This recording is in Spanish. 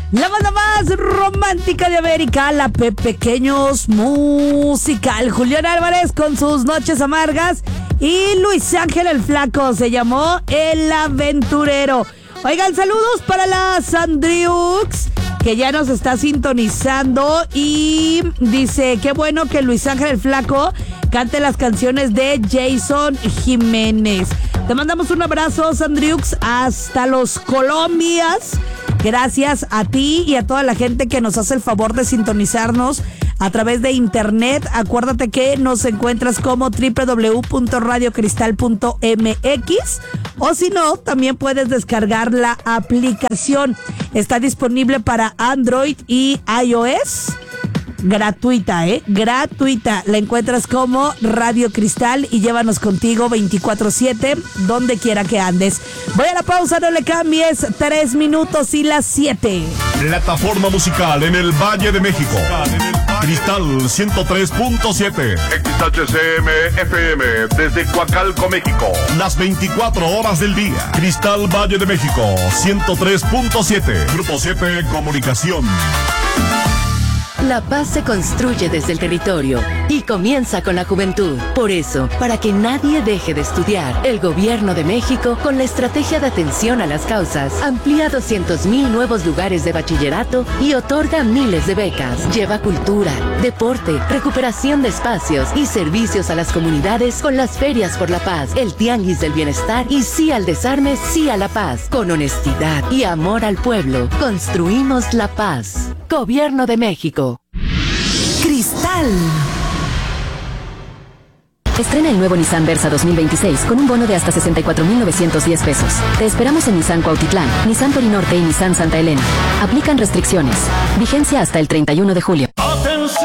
La banda más romántica de América, la Pequeños Musical. Julián Álvarez con sus Noches Amargas y Luis Ángel el Flaco, se llamó El Aventurero. Oigan, saludos para la Sandriux, que ya nos está sintonizando y dice, qué bueno que Luis Ángel el Flaco cante las canciones de Jason Jiménez. Te mandamos un abrazo, Sandriux, hasta los Colombias. Gracias a ti y a toda la gente que nos hace el favor de sintonizarnos a través de internet. Acuérdate que nos encuentras como www.radiocristal.mx o si no, también puedes descargar la aplicación. Está disponible para Android y iOS. Gratuita, gratuita. La encuentras como Radio Cristal y llévanos contigo 24/7, donde quiera que andes. Voy a la pausa, no le cambies. 3 minutos y las 7. Plataforma musical en el Valle de México. Cristal 103.7. XHCM FM desde Coacalco, México. Las 24 horas del día. Cristal Valle de México 103.7. Grupo 7 Comunicación. La paz se construye desde el territorio y comienza con la juventud. Por eso, para que nadie deje de estudiar, el Gobierno de México, con la estrategia de atención a las causas, amplía 200,000 nuevos lugares de bachillerato y otorga miles de becas. Lleva cultura, deporte, recuperación de espacios y servicios a las comunidades con las ferias por la paz, el tianguis del bienestar y sí al desarme, sí a la paz. Con honestidad y amor al pueblo, construimos la paz. Gobierno de México. Cristal. Estrena el nuevo Nissan Versa 2026 con un bono de hasta 64,910 pesos. Te esperamos en Nissan Cuautitlán, Nissan Perinorte y Nissan Santa Elena. Aplican restricciones. Vigencia hasta el 31 de julio.